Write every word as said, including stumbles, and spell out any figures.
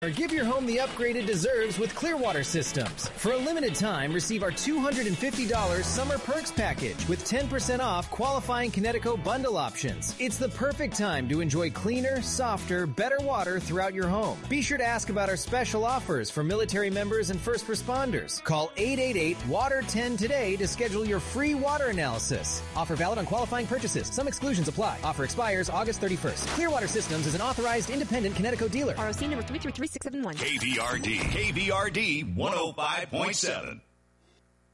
Or give your home the upgrade it deserves with Clearwater Systems. For a limited time, receive our two hundred fifty dollars Summer Perks Package with ten percent off qualifying Kinetico bundle options. It's the perfect time to enjoy cleaner, softer, better water throughout your home. Be sure to ask about our special offers for military members and first responders. Call eight eight eight, W A T E R ten today to schedule your free water analysis. Offer valid on qualifying purchases. Some exclusions apply. Offer expires August thirty-first. Clearwater Systems is an authorized independent Kinetico dealer. R O C number three three three six seven one. K V R D. K V R D one oh five point seven.